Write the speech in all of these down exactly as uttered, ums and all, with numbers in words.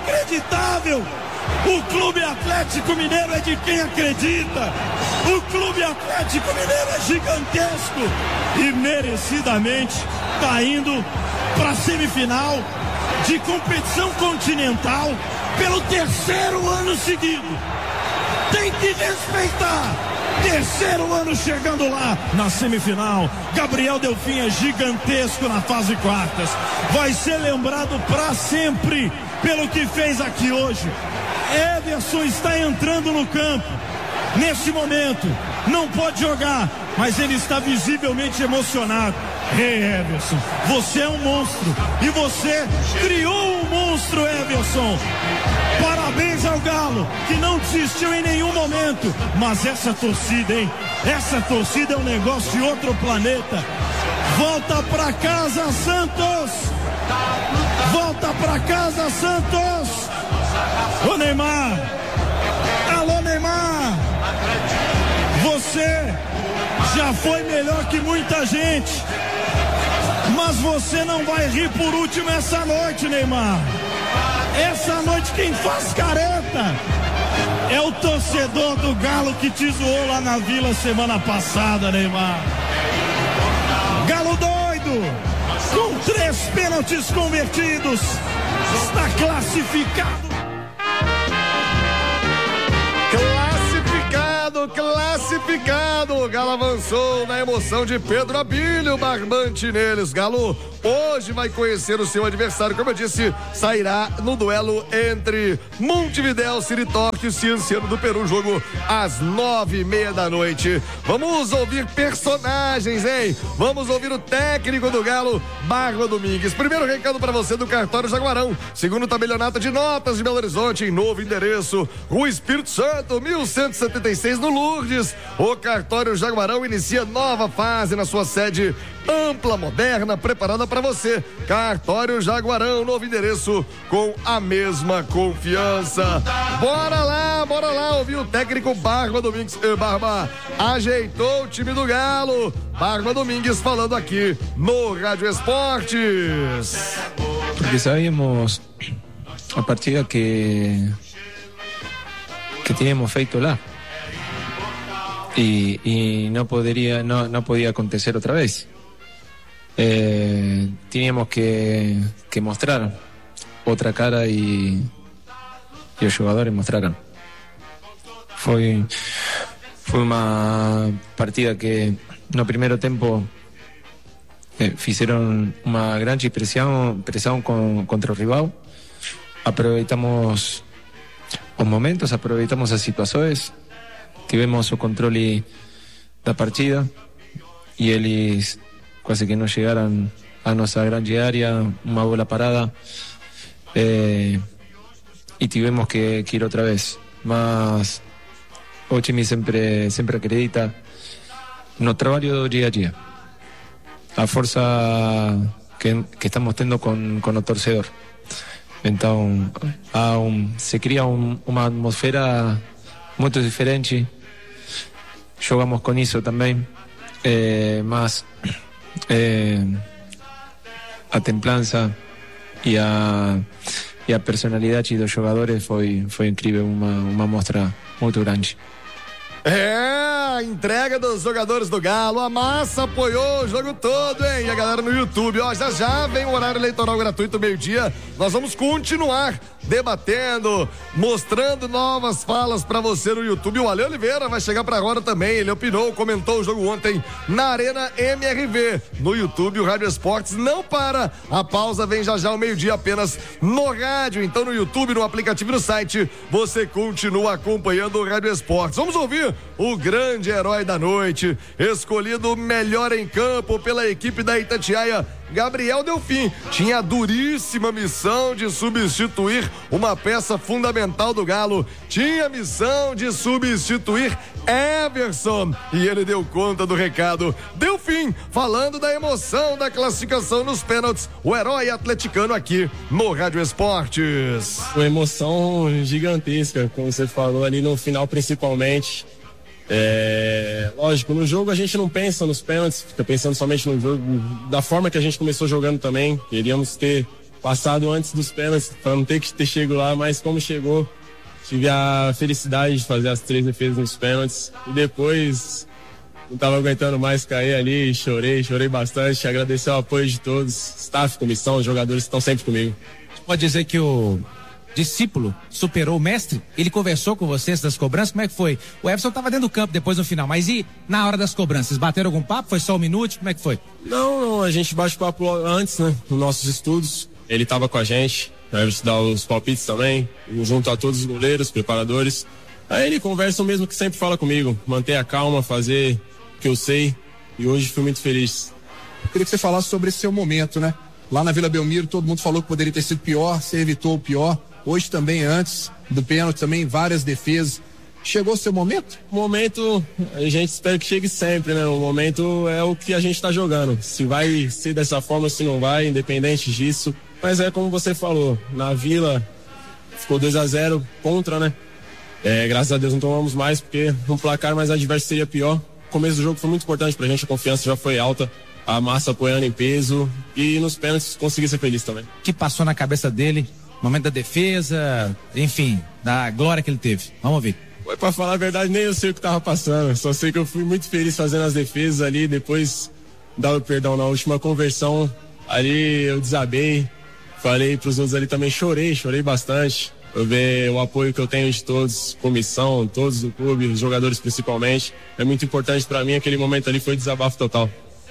inacreditável. O Clube Atlético Mineiro é de quem acredita. O Clube Atlético Mineiro é gigantesco e merecidamente está indo para a semifinal de competição continental pelo terceiro ano seguido. Tem que respeitar. Terceiro ano chegando lá na semifinal. Gabriel Delfim é gigantesco na fase quartas. Vai ser lembrado para sempre pelo que fez aqui hoje. Everson está entrando no campo. Nesse momento, não pode jogar, mas ele está visivelmente emocionado. Ei, Everson, você é um monstro. E você criou um monstro, Everson. Parabéns ao Galo, que não desistiu em nenhum momento. Mas essa torcida, hein? Essa torcida é um negócio de outro planeta. Volta pra casa, Santos! Volta pra casa, Santos! Ô Neymar! Alô, Neymar! Você já foi melhor que muita gente, mas você não vai rir por último essa noite, Neymar. Essa noite quem faz careta é o torcedor do Galo que te zoou lá na Vila semana passada, Neymar. Galo doido, com três pênaltis convertidos, está classificado. Classificado, classificado. O Galo avançou na emoção de Pedro Abílio, barbante neles. Galo hoje vai conhecer o seu adversário, como eu disse, sairá no duelo entre Montevidéu, Siritorque e Cienciano do Peru, jogo às nove e meia da noite. Vamos ouvir personagens, hein? Vamos ouvir o técnico do Galo, Barba Domingues. Primeiro recado para você do Cartório Jaguarão, segundo tabelionato de notas de Belo Horizonte, em novo endereço, Rua Espírito Santo, mil cento e setenta e seis, no Lourdes. O Cartório Jaguarão inicia nova fase na sua sede ampla, moderna, preparada para você. Cartório Jaguarão, novo endereço com a mesma confiança. Bora lá, bora lá ouvir o técnico Barba Domingues. Eh, Barba ajeitou o time do Galo. Barba Domingues falando aqui no Rádio Esportes. Porque sabíamos a partida que que teníamos feito lá y, y no podría no, no podía acontecer otra vez. Eh, teníamos que, que mostrar otra cara y, y los jugadores mostraron. Foi, foi uma partida que no primeiro tempo eh, fizeron uma grande presión, presión con, contra o rival. Aproveitamos os momentos, aproveitamos as situações, tivemos o controle da partida e eles quase que não chegaram à nossa grande área, uma bola parada, eh, e tivemos que, que ir outra vez. Mas o time sempre, sempre acredita no trabalho do dia a dia, a força que, que estamos tendo com, com o torcedor. Então há um, se cria um, uma atmosfera muito diferente. Jogamos com isso também, eh, mas eh, a templança e a, e a personalidade dos jogadores foi, foi incrível, uma, uma mostra muito grande. É, a entrega dos jogadores do Galo, a massa apoiou o jogo todo, hein? E a galera no YouTube, ó, já já vem o horário eleitoral gratuito, meio-dia. Nós vamos continuar debatendo, mostrando novas falas pra você no YouTube. O Ale Oliveira vai chegar pra agora também, ele opinou, comentou o jogo ontem na Arena M R V. No YouTube, o Rádio Esportes não para, a pausa vem já já ao meio-dia apenas no rádio. Então no YouTube, no aplicativo e no site, você continua acompanhando o Rádio Esportes. Vamos ouvir o grande herói da noite, escolhido melhor em campo pela equipe da Itatiaia, Gabriel Delfim. Tinha a duríssima missão de substituir uma peça fundamental do Galo, tinha a missão de substituir Everson, e ele deu conta do recado. Delfim, falando da emoção da classificação nos pênaltis, o herói atleticano aqui no Rádio Esportes. Uma emoção gigantesca, como você falou ali no final, principalmente. É, lógico, no jogo a gente não pensa nos pênaltis, fica pensando somente no jogo, da forma que a gente começou jogando também. Queríamos ter passado antes dos pênaltis, para não ter que ter chego lá, mas como chegou, tive a felicidade de fazer as três defesas nos pênaltis e depois não tava aguentando mais cair ali, chorei, chorei bastante, agradecer o apoio de todos, staff, comissão, os jogadores que estão sempre comigo. Pode dizer que o discípulo superou o mestre? Ele conversou com vocês das cobranças? Como é que foi? O Everson estava dentro do campo depois no final, mas e na hora das cobranças? Bateram algum papo? Foi só um minuto? Como é que foi? Não, não, a gente bate papo antes, né? Nos nossos estudos. Ele estava com a gente, o Everson dá os palpites também, junto a todos os goleiros, preparadores. Aí ele conversa o mesmo que sempre fala comigo, manter a calma, fazer o que eu sei, e hoje fui muito feliz. Eu queria que você falasse sobre esse seu momento, né? Lá na Vila Belmiro, todo mundo falou que poderia ter sido pior, você evitou o pior. Hoje também, antes do pênalti, também várias defesas. Chegou o seu momento? O momento, a gente espera que chegue sempre, né? O momento é o que a gente tá jogando. Se vai ser dessa forma, se não vai, independente disso. Mas é como você falou, na Vila ficou dois a zero contra, né? É, graças a Deus não tomamos mais, porque um placar mais adverso seria pior. O começo do jogo foi muito importante pra gente, a confiança já foi alta, a massa apoiando em peso e nos pênaltis consegui ser feliz também. O que passou na cabeça dele? Momento da defesa, enfim, da glória que ele teve. Vamos ouvir. Foi, pra falar a verdade, nem eu sei o que tava passando, só sei que eu fui muito feliz fazendo as defesas ali, depois dar o perdão na última conversão, ali eu desabei, falei pros outros ali também, chorei, chorei bastante. Eu ver o apoio que eu tenho de todos, comissão, todos do clube, os jogadores principalmente. É muito importante pra mim, aquele momento ali foi desabafo total.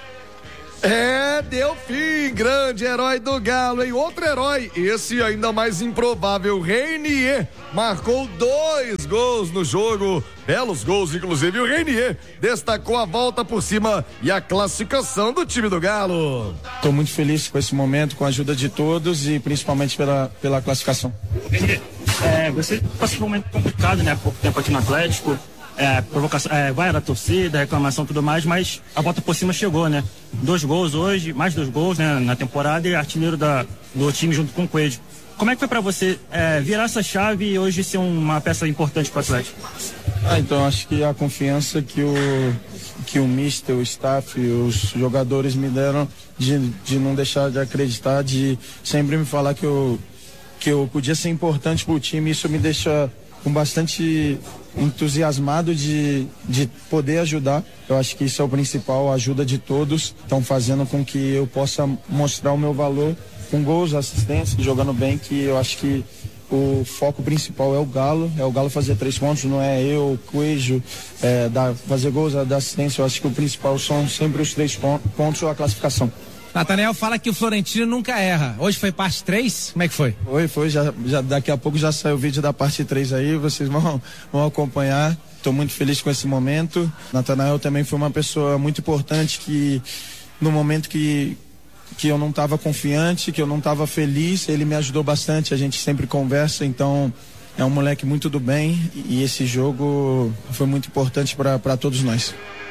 É, Delfim, grande herói do Galo, hein? Outro herói, esse ainda mais improvável, Reinier, marcou dois gols no jogo, belos gols inclusive, o Reinier destacou a volta por cima e a classificação do time do Galo. Estou muito feliz com esse momento, com a ajuda de todos e principalmente pela, pela classificação. É, você passou por um momento complicado, né? Há pouco tempo aqui no Atlético. É, provocação, é, vai da torcida, reclamação e tudo mais, mas a volta por cima chegou, né? Dois gols hoje, mais dois gols, né, na temporada e artilheiro da, do time junto com o Coelho. Como é que foi pra você é, virar essa chave e hoje ser uma peça importante pro Atlético? Ah, então acho que a confiança que o, que o mister, o staff, os jogadores me deram de, de não deixar de acreditar, de sempre me falar que eu, que eu podia ser importante pro time, isso me deixa com bastante entusiasmado de, de poder ajudar. Eu acho que isso é o principal, a ajuda de todos estão fazendo com que eu possa mostrar o meu valor com gols, assistência, jogando bem, que eu acho que o foco principal é o Galo, é o Galo fazer três pontos, não é eu, Coelho, é, dar, fazer gols, dar assistência. Eu acho que o principal são sempre os três pontos ou a classificação. Nathaniel fala que o Florentino nunca erra. Hoje foi parte três? Como é que foi? Foi, foi. Já, já, daqui a pouco já sai o vídeo da parte três aí, vocês vão, vão acompanhar. Estou muito feliz com esse momento. Nathaniel também foi uma pessoa muito importante que no momento que, que eu não estava confiante, que eu não estava feliz, ele me ajudou bastante. A gente sempre conversa, então é um moleque muito do bem e esse jogo foi muito importante para todos nós.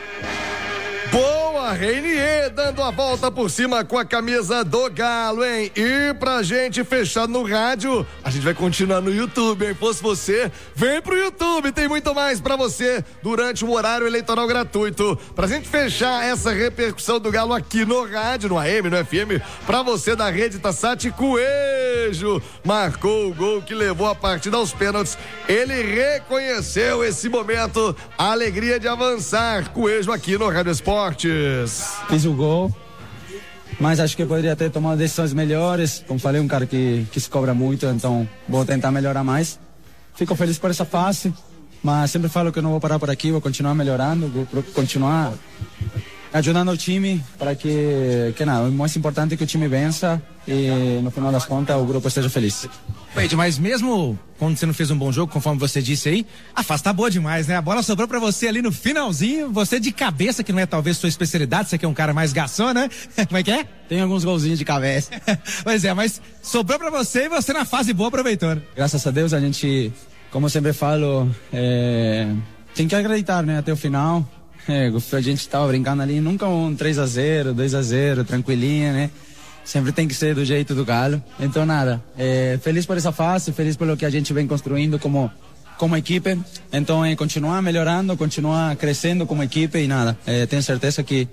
Boa, Reinier, dando a volta por cima com a camisa do Galo, hein? E pra gente fechar no rádio, a gente vai continuar no YouTube, hein? Fosse você, vem pro YouTube, tem muito mais pra você durante o horário eleitoral gratuito. Pra gente fechar essa repercussão do Galo aqui no rádio, no A M, no F M, pra você da rede Tassati, Coelho marcou o gol que levou a partida aos pênaltis. Ele reconheceu esse momento, a alegria de avançar. Coelho aqui no Rádio Esportes. Fiz o gol, mas acho que eu poderia ter tomado decisões melhores. Como falei, um cara que, que se cobra muito, então vou tentar melhorar mais. Fico feliz por essa fase, mas sempre falo que eu não vou parar por aqui, vou continuar melhorando, vou continuar ajudando o time para que, que não, o mais importante é que o time vença e no final das contas o grupo esteja feliz. Wade, mas mesmo quando você não fez um bom jogo, conforme você disse aí, a fase tá boa demais, né? A bola sobrou pra você ali no finalzinho, você de cabeça, que não é talvez sua especialidade, você que é um cara mais garçom, né? Como é que é? Tem alguns golzinhos de cabeça. Pois é, mas sobrou pra você e você na fase boa aproveitou, né? Graças a Deus a gente, como eu sempre falo, é, tem que acreditar, né? Até o final. É, a gente tava brincando ali, nunca um três a zero, dois a zero, tranquilinha, né? Sempre tem que ser do jeito do Galo. Então nada, é, feliz por essa fase, feliz pelo que a gente vem construindo como, como equipe. Então é continuar melhorando, continuar crescendo como equipe e nada, é, tenho certeza que,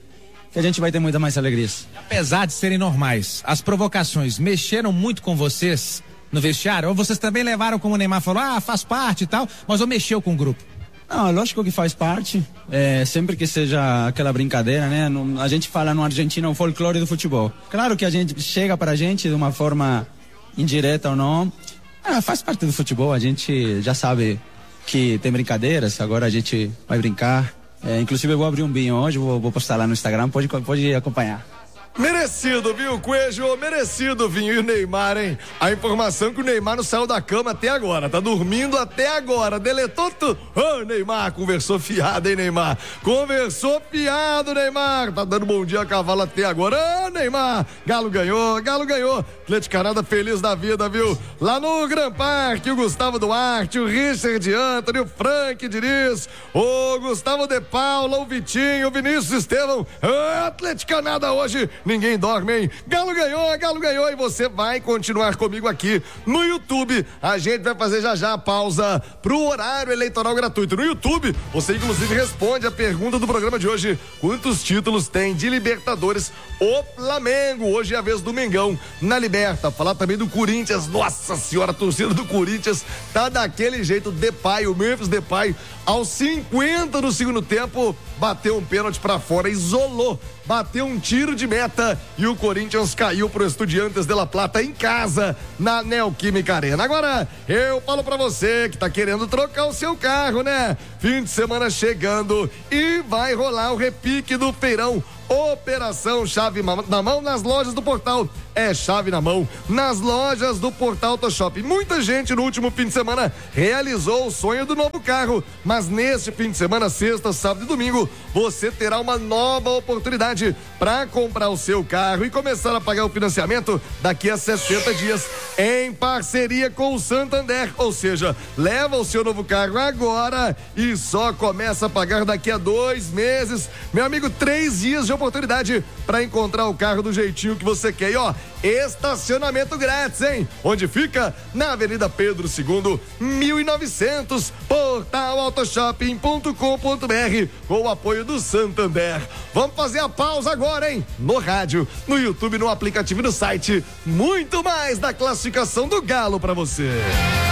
que a gente vai ter muita mais alegrias. Apesar de serem normais, as provocações mexeram muito com vocês no vestiário? Ou vocês também levaram, como o Neymar falou, ah, faz parte e tal, mas ou mexeu com o grupo? Não, lógico que faz parte, é, sempre que seja aquela brincadeira, né? No, a gente fala no Argentina o folclore do futebol. Claro que a gente chega pra gente de uma forma indireta ou não, ah, faz parte do futebol, a gente já sabe que tem brincadeiras, agora a gente vai brincar. É, inclusive eu vou abrir um vinho hoje, vou, vou postar lá no Instagram, pode, pode acompanhar. Merecido, viu, Coelho? Merecido, Vinho. E o Neymar, hein? A informação que o Neymar não saiu da cama até agora, tá dormindo até agora, deletou tudo. Ô, oh, Neymar, conversou fiado, hein, Neymar? Conversou fiado, Neymar. Tá dando bom dia a cavalo até agora. Ô, oh, Neymar, Galo ganhou, Galo ganhou. Atlético Canada feliz da vida, viu? Lá no Gran Parque, o Gustavo Duarte, o Richard Antony, o Frank Diniz, o Gustavo De Paula, o Vitinho, o Vinícius Estevão. Oh, Atlético Canada hoje, ninguém dorme, hein? Galo ganhou, Galo ganhou e você vai continuar comigo aqui no YouTube. A gente vai fazer já já a pausa pro horário eleitoral gratuito. No YouTube, você inclusive responde a pergunta do programa de hoje. Quantos títulos tem de Libertadores o Flamengo? Hoje é a vez do Mengão na Liberta. Falar também do Corinthians. Nossa senhora, a torcida do Corinthians tá daquele jeito. Depay, o Memphis Depay, aos cinquenta do segundo tempo, bateu um pênalti pra fora, isolou, bateu um tiro de meta e o Corinthians caiu pro Estudiantes de La Plata em casa, na Neoquímica Arena. Agora, eu falo pra você que tá querendo trocar o seu carro, né? Fim de semana chegando e vai rolar o repique do feirão. Operação Chave na Mão nas lojas do Portal. É chave na mão nas lojas do Portal Auto Shopping. Muita gente no último fim de semana realizou o sonho do novo carro, mas nesse fim de semana, sexta, sábado e domingo, você terá uma nova oportunidade para comprar o seu carro e começar a pagar o financiamento daqui a sessenta dias em parceria com o Santander. Ou seja, leva o seu novo carro agora e só começa a pagar daqui a dois meses. Meu amigo, três dias de oportunidade para encontrar o carro do jeitinho que você quer. E ó, estacionamento grátis, hein? Onde fica? Na Avenida Pedro segundo, mil e novecentos, portal autoshopping ponto com ponto br, com o apoio do Santander. Vamos fazer a pausa agora, hein? No rádio, no YouTube, no aplicativo e no site. Muito mais da classificação do Galo para você.